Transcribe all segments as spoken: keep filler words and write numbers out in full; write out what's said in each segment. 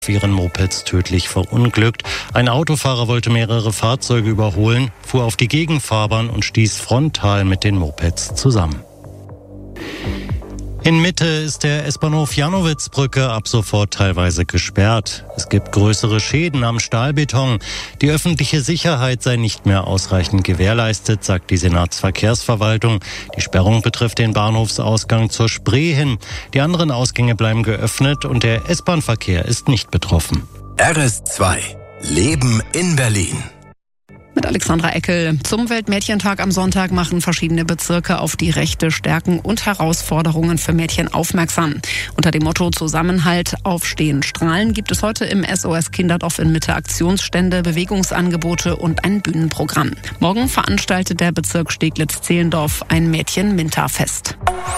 ihren Mopeds tödlich verunglückt. Ein Autofahrer wollte mehrere Fahrzeuge überholen, fuhr auf die Gegenfahrbahn und stieß frontal mit den Mopeds zusammen. In Mitte ist der S-Bahnhof Janowitz-Brücke ab sofort teilweise gesperrt. Es gibt größere Schäden am Stahlbeton. Die öffentliche Sicherheit sei nicht mehr ausreichend gewährleistet, sagt die Senatsverkehrsverwaltung. Die Sperrung betrifft den Bahnhofsausgang zur Spree hin. Die anderen Ausgänge bleiben geöffnet und der S-Bahn-Verkehr ist nicht betroffen. R S zwei Leben in Berlin. Mit Alexandra Eckel. Zum Weltmädchentag am Sonntag machen verschiedene Bezirke auf die Rechte, Stärken und Herausforderungen für Mädchen aufmerksam. Unter dem Motto Zusammenhalt, Aufstehen, Strahlen gibt es heute im S O S Kinderdorf in Mitte Aktionsstände, Bewegungsangebote und ein Bühnenprogramm. Morgen veranstaltet der Bezirk Steglitz-Zehlendorf ein Mädchen-Minta-Fest.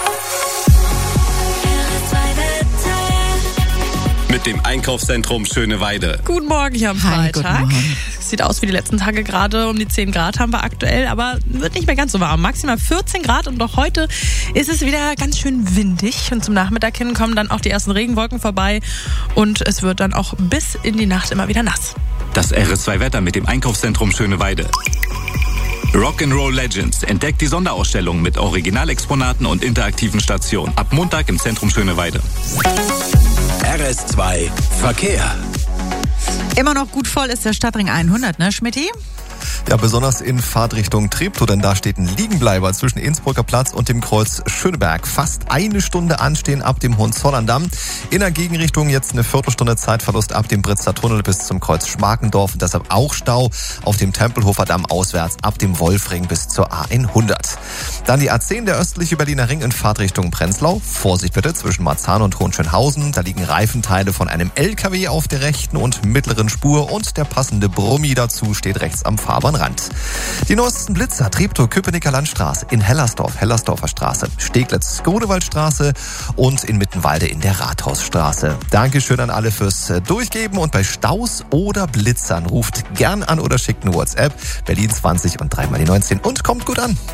Mit dem Einkaufszentrum Schöneweide. Guten Morgen hier am Hi, Freitag. guten Morgen. Sieht aus wie die letzten Tage, gerade um die zehn Grad haben wir aktuell, aber wird nicht mehr ganz so warm. Maximal vierzehn Grad und auch heute ist es wieder ganz schön windig. Und zum Nachmittag hin kommen dann auch die ersten Regenwolken vorbei und es wird dann auch bis in die Nacht immer wieder nass. Das R S zwei Wetter mit dem Einkaufszentrum Schöneweide. Rock'n'Roll Legends entdeckt die Sonderausstellung mit Originalexponaten und interaktiven Stationen. Ab Montag im Zentrum Schöneweide. R S zwei Verkehr. Immer noch gut voll ist der Stadtring hundert, ne, Schmidti? Ja, besonders in Fahrtrichtung Treptow, denn da steht ein Liegenbleiber zwischen Innsbrucker Platz und dem Kreuz Schöneberg. Fast eine Stunde anstehen ab dem Hohenzollerndamm. In der Gegenrichtung jetzt eine Viertelstunde Zeitverlust ab dem Britzer Tunnel bis zum Kreuz Schmarkendorf und deshalb auch Stau auf dem Tempelhofer Damm auswärts ab dem Wolfring bis zur A hundert. Dann die A zehn, der östliche Berliner Ring in Fahrtrichtung Prenzlau. Vorsicht bitte zwischen Marzahn und Hohenschönhausen. Da liegen Reifenteile von einem L K W auf der rechten und mittleren Spur und der passende Brummi dazu steht rechts am Fahrbahnrand. Die neuesten Blitzer, Treptow, Köpenicker Landstraße, in Hellersdorf, Hellersdorfer Straße, Steglitz, Godewaldstraße und in Mittenwalde in der Rathausstraße. Dankeschön an alle fürs Durchgeben und bei Staus oder Blitzern ruft gern an oder schickt eine WhatsApp. Berlin zwanzig und dreimal die neunzehn und kommt gut an.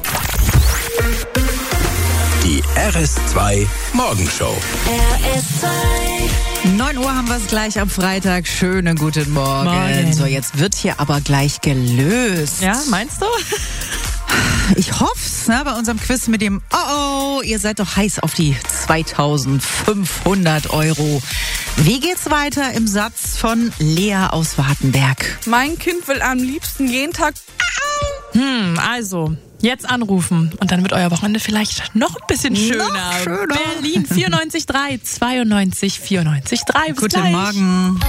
Die R S zwei Morgenshow. R S zwei. neun Uhr haben wir es gleich am Freitag. Schönen guten Morgen. Morgen. So, jetzt wird hier aber gleich gelöst. Ja, meinst du? Ich hoff's, ne, bei unserem Quiz mit dem Oh oh, ihr seid doch heiß auf die zweitausendfünfhundert Euro. Wie geht's weiter im Satz von Lea aus Wartenberg? Mein Kind will am liebsten jeden Tag. Hm, also, jetzt anrufen und dann wird euer Wochenende vielleicht noch ein bisschen schöner. Noch schöner. Berlin vierundneunzig drei, zweiundneunzig, vierundneunzig drei. Bis Guten gleich. Morgen.